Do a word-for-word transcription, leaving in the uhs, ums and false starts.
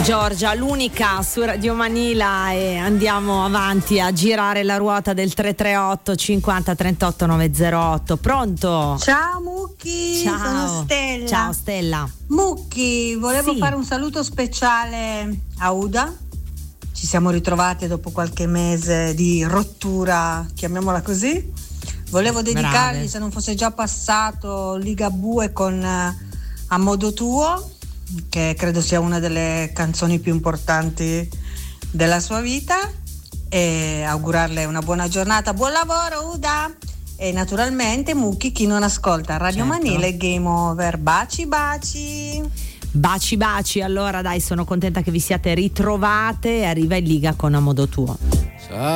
Giorgia, l'unica su Radio Manila, e andiamo avanti a girare la ruota del tre tre otto cinquanta trentotto novecentotto. Pronto? Ciao Mucchi, Ciao. sono Stella. Ciao Stella. Mucchi, volevo Sì. fare un saluto speciale a Uda. Ci siamo ritrovate dopo qualche mese di rottura, chiamiamola così. Volevo dedicargli, Brave. se non fosse già passato, Ligabue con eh, A modo tuo, che credo sia una delle canzoni più importanti della sua vita, e augurarle una buona giornata, buon lavoro Uda, e naturalmente Mucchi, chi non ascolta Radio Certo. Manila è game over. Baci baci Baci baci, allora dai, sono contenta che vi siate ritrovate, e arriva in Liga con A modo tuo.